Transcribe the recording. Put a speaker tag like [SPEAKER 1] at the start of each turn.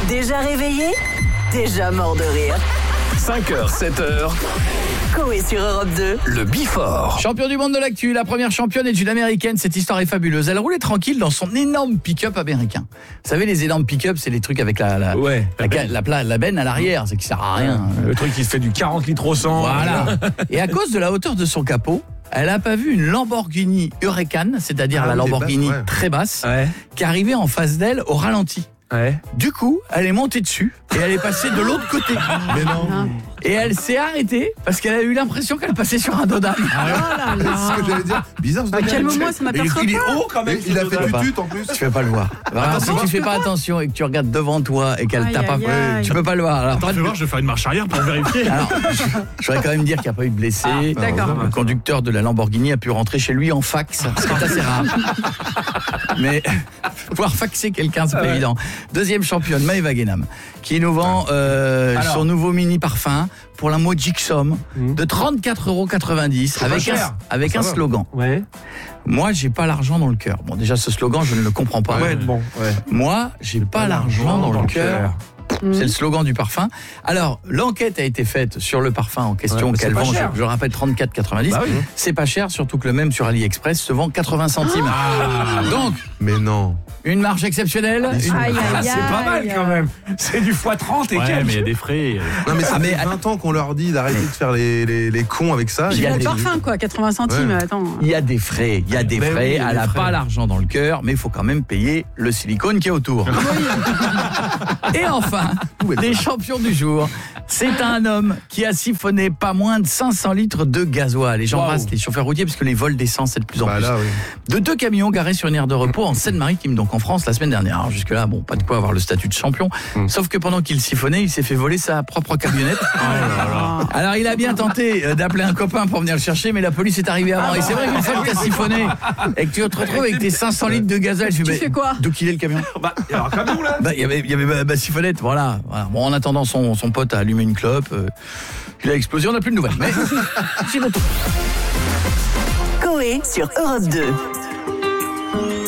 [SPEAKER 1] Déjà réveillé, déjà mort de rire.
[SPEAKER 2] 5h, 7h,
[SPEAKER 1] Coé sur Europe 2.
[SPEAKER 2] le Before.
[SPEAKER 3] Champion du monde de l'actu, la première championne est une américaine, cette histoire est fabuleuse. Elle roulait tranquille dans son énorme pick-up américain. Vous savez, les énormes pick-up, c'est les trucs avec la benne à l'arrière, c'est qui sert à rien.
[SPEAKER 4] Le truc qui se fait du 40 litres au 100.
[SPEAKER 3] Voilà. Et à cause de la hauteur de son capot, elle n'a pas vu une Lamborghini Huracan, c'est-à-dire la Lamborghini
[SPEAKER 5] basses, ouais.
[SPEAKER 3] très basse,
[SPEAKER 4] Ouais.
[SPEAKER 3] qui arrivait en face d'elle au ralenti.
[SPEAKER 4] Ouais.
[SPEAKER 3] Du coup, elle est montée dessus et elle est passée de l'autre côté.
[SPEAKER 5] Mais non.
[SPEAKER 3] Et elle s'est arrêtée parce qu'elle a eu l'impression qu'elle passait sur un dos d'âne.
[SPEAKER 5] C'est ce que j'allais dire. Bizarre ce
[SPEAKER 6] À quel
[SPEAKER 5] dommage.
[SPEAKER 6] moment ça m'aperçoit
[SPEAKER 4] Il est
[SPEAKER 6] pas
[SPEAKER 4] haut quand même.
[SPEAKER 5] Mais il a fait
[SPEAKER 3] pas.
[SPEAKER 5] tutut en plus.
[SPEAKER 3] Tu fais pas le voir. Alors, si tu fais pas attention et que tu regardes devant toi et qu'elle
[SPEAKER 6] Aïe,
[SPEAKER 3] t'a pas
[SPEAKER 6] aïe, aïe.
[SPEAKER 3] tu peux pas le voir. Alors,
[SPEAKER 4] Attends,
[SPEAKER 3] pas
[SPEAKER 4] fais
[SPEAKER 3] de-
[SPEAKER 4] voir, je vais faire une marche arrière pour vérifier.
[SPEAKER 3] Alors, je voudrais quand même dire qu'il n'y a pas eu de blessés.
[SPEAKER 6] d'accord.
[SPEAKER 3] Le conducteur de la Lamborghini a pu rentrer chez lui en fax, ce qui est assez rare. Mais pouvoir faxer quelqu'un, c'est pas évident. Deuxième championne, Maëva Guénam, qui nous vend son nouveau mini parfum pour la modique somme de 34,90 € avec un slogan.
[SPEAKER 4] Ouais.
[SPEAKER 3] Moi, j'ai pas l'argent dans le cœur. Bon, déjà, ce slogan, je ne le comprends pas.
[SPEAKER 4] Ouais, bon. Ouais.
[SPEAKER 3] Moi, j'ai pas l'argent dans le cœur. C'est le slogan du parfum. Alors, l'enquête a été faite sur le parfum en question
[SPEAKER 4] Ouais, mais
[SPEAKER 3] qu'elle
[SPEAKER 4] c'est pas
[SPEAKER 3] vend,
[SPEAKER 4] cher.
[SPEAKER 3] je le rappelle, 34,90.
[SPEAKER 4] Bah oui.
[SPEAKER 3] C'est pas cher, surtout que le même sur AliExpress se vend 80 centimes. Donc,
[SPEAKER 5] Mais non.
[SPEAKER 3] une marge exceptionnelle.
[SPEAKER 6] Aïe, aïe, aïe.
[SPEAKER 4] C'est pas mal quand même. C'est du x30 et
[SPEAKER 7] Ouais,
[SPEAKER 4] quelques.
[SPEAKER 7] mais il y a des frais.
[SPEAKER 5] Non mais ça
[SPEAKER 3] mais-
[SPEAKER 5] fait 20 ans qu'on leur dit d'arrêter de faire les cons avec ça.
[SPEAKER 3] Il y a
[SPEAKER 6] Le
[SPEAKER 3] des-
[SPEAKER 6] parfum quoi, 80 centimes,
[SPEAKER 5] Ouais.
[SPEAKER 6] attends.
[SPEAKER 3] Il y a des frais, il y a des
[SPEAKER 4] Ben
[SPEAKER 3] frais.
[SPEAKER 4] oui, il y a
[SPEAKER 3] Elle
[SPEAKER 4] des
[SPEAKER 3] n'a
[SPEAKER 4] frais.
[SPEAKER 3] pas l'argent dans le cœur, mais il faut quand même payer le silicone qui est autour. Et enfin, les champions du jour, c'est un homme qui a siphonné pas moins de 500 litres de gasoil. Et j'embrasse les chauffeurs routiers parce que les vols d'essence, c'est de plus en
[SPEAKER 5] Bah
[SPEAKER 3] plus.
[SPEAKER 5] là, oui.
[SPEAKER 3] De 2 camions garés sur une aire de repos en Seine-Maritime, donc en France, la semaine dernière. Alors jusque-là, bon, pas de quoi avoir le statut de champion. Sauf que pendant qu'il siphonnait, il s'est fait voler sa propre camionnette. Alors il a bien tenté d'appeler un copain pour venir le chercher, mais la police est arrivée avant. Et c'est vrai qu'une fois que tu as siphonné et que tu te retrouves avec tes 500 litres de gasoil, je
[SPEAKER 6] Tu fais quoi?
[SPEAKER 3] D'où qu'il est le camion?
[SPEAKER 4] Bah, il y a un camion là.
[SPEAKER 3] Bah, il y avait ma siphonnette, voilà. Bon, en attendant, son pote a allumé une clope. Il a explosé, on n'a plus de nouvelles. Mais sinon,
[SPEAKER 1] Coé sur Europe 2.